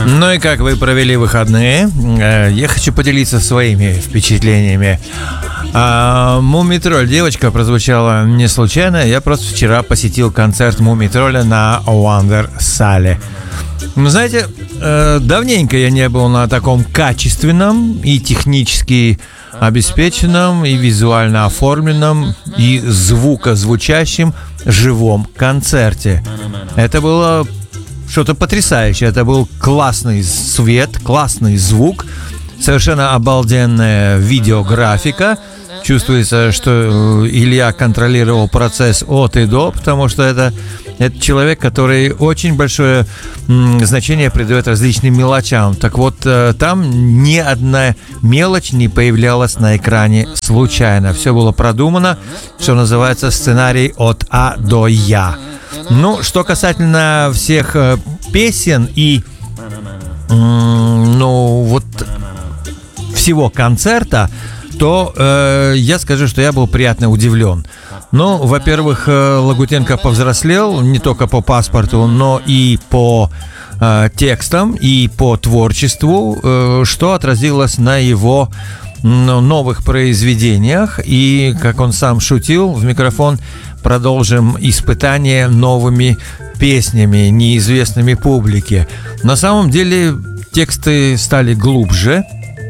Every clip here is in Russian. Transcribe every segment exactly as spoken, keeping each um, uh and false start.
Ну и как вы провели выходные? Я хочу поделиться своими впечатлениями. Мумий-тролль, девочка, прозвучала не случайно. Я просто вчера посетил концерт Мумий-тролля на Вандерсале. Ну, знаете, давненько я не был на таком качественном и технически обеспеченном, и визуально оформленном, и звукозвучащем живом концерте. Это было что-то потрясающее. Это был классный свет, классный звук, совершенно обалденная видеографика. Чувствуется, что Илья контролировал процесс от и до, потому что это, это человек, который очень большое м, значение придает различным мелочам. Так вот, э, там ни одна мелочь не появлялась на экране случайно. Все было продумано, что называется, сценарий от А до Я. Ну, что касательно всех э, песен и, э, ну, вот всего концерта, то э, я скажу, что я был приятно удивлен. Ну, во-первых, э, Лагутенко повзрослел не только по паспорту, но и по э, текстам, и по творчеству, э, что отразилось на его ну, новых произведениях. И, как он сам шутил в микрофон, продолжим испытание новыми песнями, неизвестными публике. На самом деле тексты стали глубже.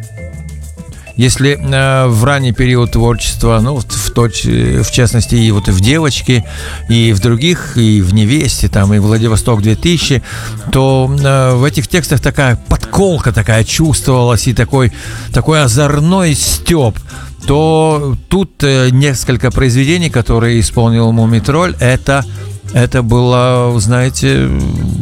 Если э, в ранний период творчества, ну, в, точ, в частности, и вот и в «Девочке», и в других, и в «Невесте», там, и «Владивосток две тысячи», то э, в этих текстах такая подколка такая чувствовалась, и такой, такой озорной стёб, то тут э, несколько произведений, которые исполнил Мумий-тролль, это, это было, знаете...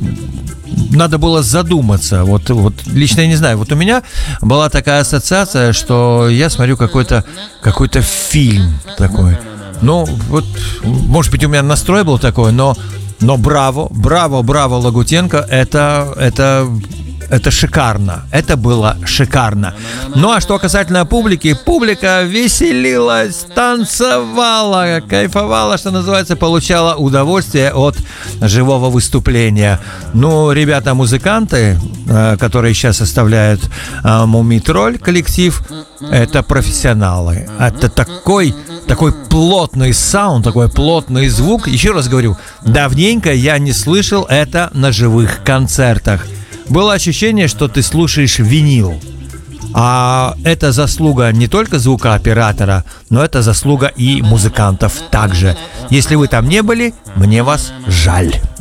Надо было задуматься. Вот, вот лично я не знаю. Вот у меня была такая ассоциация, что я смотрю какой-то, какой-то фильм такой. Ну, вот, может быть, у меня настрой был такой, но, но браво, браво, браво, Лагутенко, это, это, это шикарно. Это было шикарно. Ну, а что касательно публики, публика веселилась, танцевала, кайфовала, что называется, получала удовольствие от живого выступления. Ну, ребята-музыканты, которые сейчас составляют Мумий-тролль коллектив, это профессионалы. Это такой, такой плотный саунд, такой плотный звук. Еще раз говорю, давненько я не слышал это на живых концертах. Было ощущение, что ты слушаешь винил. А это заслуга не только звукооператора, но это заслуга и музыкантов также. Если вы там не были, мне вас жаль.